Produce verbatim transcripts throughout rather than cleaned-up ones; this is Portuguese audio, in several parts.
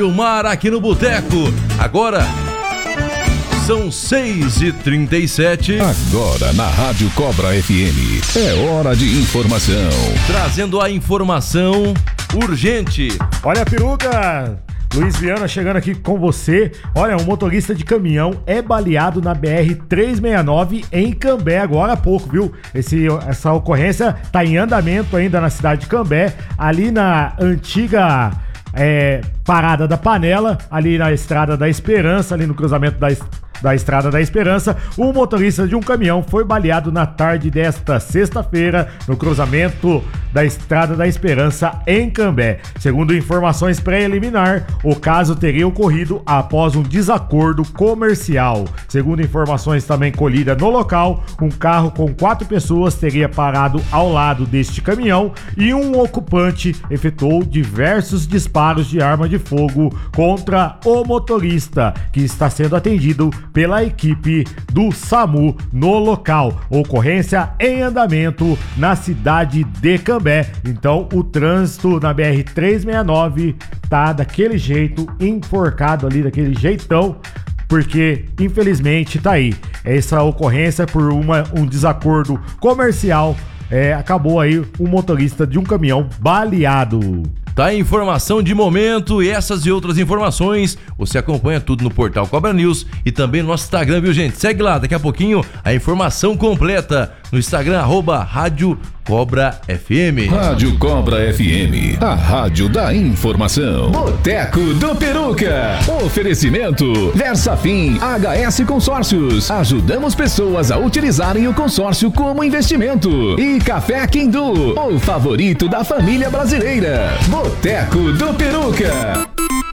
Filmar aqui no Boteco. Agora são seis e trinta e sete. Agora na Rádio Cobra F M. É hora de informação. Trazendo a informação urgente. Olha a peruca. Luiz Viana chegando aqui com você. Olha, um motorista de caminhão é baleado na B R trezentos e sessenta e nove em Cambé agora há pouco, viu? Esse, essa ocorrência tá em andamento ainda na cidade de Cambé, ali na antiga é, Parada da Panela, ali na Estrada da Esperança, ali no cruzamento da da Estrada da Esperança. O motorista de um caminhão foi baleado na tarde desta sexta-feira no cruzamento da Estrada da Esperança em Cambé. Segundo informações preliminar, o caso teria ocorrido após um desacordo comercial. Segundo informações também colhidas no local, um carro com quatro pessoas teria parado ao lado deste caminhão e um ocupante efetuou diversos disparos de arma de fogo contra o motorista, que está sendo atendido pela equipe do SAMU no local. Ocorrência em andamento na cidade de Cambé. Então o trânsito na B R trezentos e sessenta e nove tá daquele jeito, enforcado ali daquele jeitão, porque infelizmente tá aí. Essa ocorrência por uma, um desacordo comercial, é, acabou aí um motorista de um caminhão baleado. Tá a informação de momento, e essas e outras informações você acompanha tudo no portal Cobra News e também no nosso Instagram, viu, gente? Segue lá, daqui a pouquinho a informação completa no Instagram, arroba Rádio Cobra F M. Rádio Cobra F M, a rádio da informação. Boteco do Peruca. Oferecimento Versafim H S Consórcios. Ajudamos pessoas a utilizarem o consórcio como investimento. E Café Quindu, o favorito da família brasileira. Boteco do Peruca.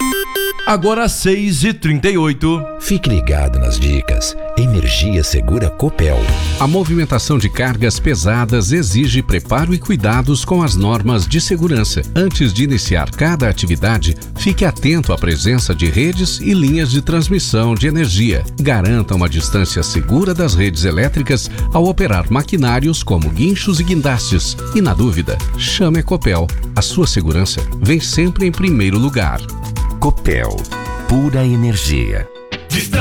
Agora seis e trinta e oito. Fique ligado nas dicas. Energia Segura Copel. A movimentação de cargas pesadas exige preparo e cuidados com as normas de segurança. Antes de iniciar cada atividade, fique atento à presença de redes e linhas de transmissão de energia. Garanta uma distância segura das redes elétricas ao operar maquinários como guinchos e guindastes. E na dúvida, chame a Copel. A sua segurança vem sempre em primeiro lugar. Copel, pura energia.